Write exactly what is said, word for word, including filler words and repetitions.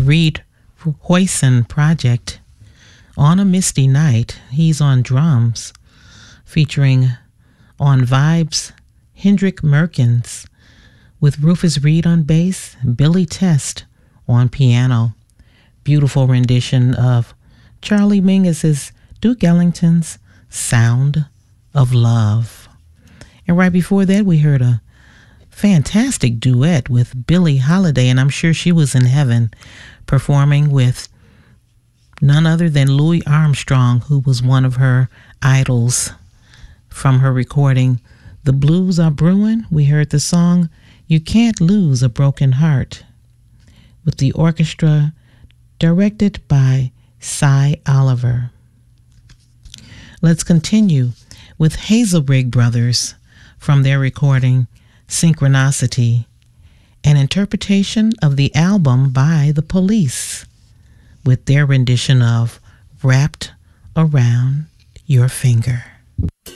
Reed Hoyson project. On a Misty Night, he's on drums, featuring on vibes Hendrik Merkins, with Rufus Reed on bass, Billy Test on piano. Beautiful rendition of Charlie Mingus's Duke Ellington's Sound of Love. And right before that, we heard a fantastic duet with Billie Holiday, and I'm sure she was in heaven performing with none other than Louis Armstrong, who was one of her idols. From her recording, The Blues Are Brewing, we heard the song You Can't Lose a Broken Heart, with the orchestra directed by Cy Oliver. Let's continue with Hazelbrigg Brothers from their recording Synchronicity, an interpretation of the album by The Police, with their rendition of Wrapped Around Your Finger.